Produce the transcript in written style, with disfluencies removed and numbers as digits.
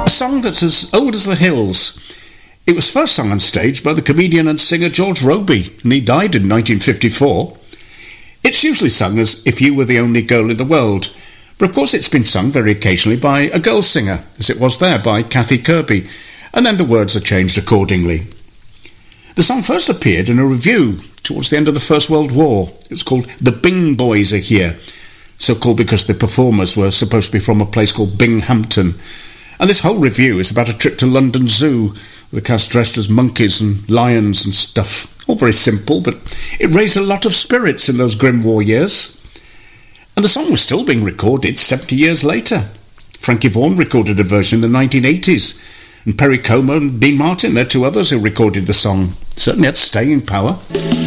A song that's as old as the hills. It was first sung on stage by the comedian and singer George Robey, and he died in 1954. It's usually sung as If You Were the Only Girl in the World, but of course it's been sung very occasionally by a girl singer, as it was there by Kathy Kirby, and then the words are changed accordingly. The song first appeared in a revue towards the end of the First World War. It was called The Bing Boys Are Here, so called because the performers were supposed to be from a place called Binghampton. And this whole review is about a trip to London Zoo, with the cast dressed as monkeys and lions and stuff. All very simple, but it raised a lot of spirits in those grim war years. And the song was still being recorded 70 years later. Frankie Vaughan recorded a version in the 1980s, and Perry Como and Dean Martin, they're two others who recorded the song. It certainly had staying power.